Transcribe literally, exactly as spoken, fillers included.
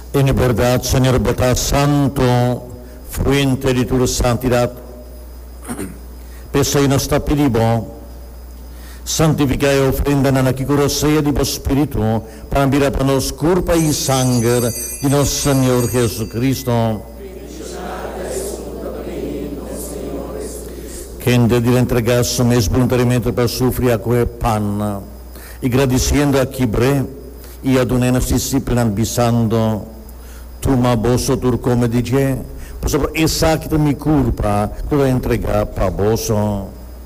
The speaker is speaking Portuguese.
En verdad, Señor, bota santo, fuente de tu santidad, pesa y nos pedimos, santifica y ofrenda na kikoroseia di Espíritu, para enviar para nos culpa y sangre de nuestro Señor Jesucristo. Que de entregar su mes voluntariamente para sufrir a quel pan, y agradeciendo a Kibre y a donenos disciplinan bisando, tu ma boso tur come dice, por esa que mi culpa, tu entregar para boso.